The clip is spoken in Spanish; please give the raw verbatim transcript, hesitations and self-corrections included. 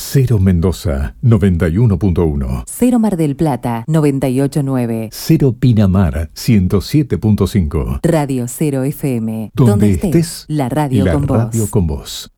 Cero Mendoza, noventa y uno punto uno. Cero Mar del Plata, noventa y ocho punto nueve. Cero Pinamar, ciento siete punto cinco. Radio Cero F M. Donde, Donde estés, estés, la radio la con radio vos. con vos.